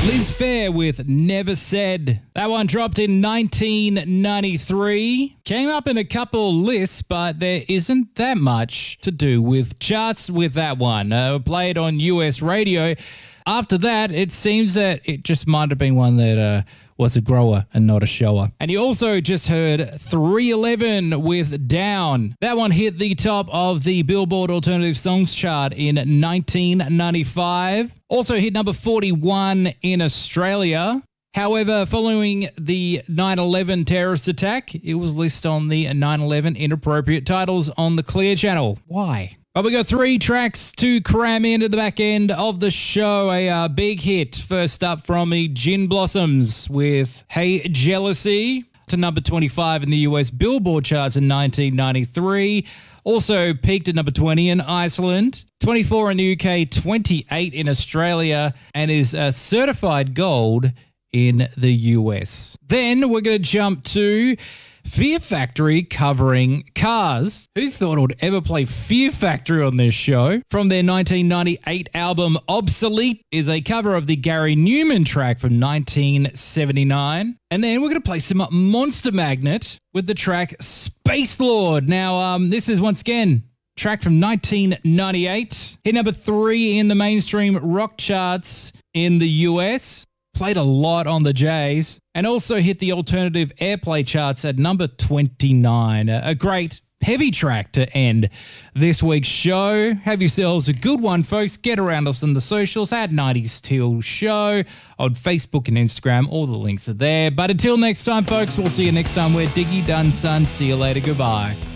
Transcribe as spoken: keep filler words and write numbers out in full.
Liz Phair with Never Said. That one dropped in nineteen ninety-three. Came up in a couple lists, but there isn't that much to do with charts with that one. Uh, played on U S radio. After that, it seems that it just might have been one that uh, was a grower and not a shower. And you also just heard three eleven with Down. That one hit the top of the Billboard Alternative Songs chart in nineteen ninety-five. Also hit number forty-one in Australia. However, following the nine eleven terrorist attack, it was listed on the nine eleven Inappropriate Titles on the Clear Channel. Why? But we got three tracks to cram into the back end of the show. A uh, big hit. First up from the Gin Blossoms with Hey Jealousy, to number twenty-five in the U S Billboard charts in nineteen ninety-three. Also peaked at number twenty in Iceland, twenty-four in the U K, twenty-eight in Australia, and is uh, certified gold in the U S. Then we're going to jump to Fear Factory covering Cars. Who thought I would ever play Fear Factory on this show? From their nineteen ninety-eight album Obsolete is a cover of the Gary Newman track from nineteen seventy-nine. And then we're going to play some Monster Magnet with the track Space Lord. Now, um, this is once again track from nineteen ninety-eight. Hit number three in the mainstream rock charts in the U S. Played a lot on the Jays, and also hit the alternative airplay charts at number twenty-nine. A great heavy track to end this week's show. Have yourselves a good one, folks. Get around us on the socials at nineties Till Show on Facebook and Instagram. All the links are there. But until next time, folks, we'll see you next time. We're Diggy Done, son. See you later. Goodbye.